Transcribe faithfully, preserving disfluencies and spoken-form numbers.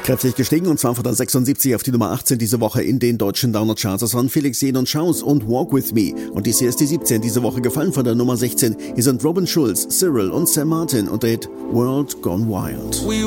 Kräftig gestiegen und zwar von der sechsundsiebzig auf die Nummer achtzehn diese Woche in den deutschen Downer-Charts. Das waren Felix Jähn und Schaus und Walk With Me. Und dies hier ist die siebzehn diese Woche gefallen von der Nummer sechzehn. Hier sind Robin Schulz, Cyril und Sam Martin und der Hit World Gone Wild. We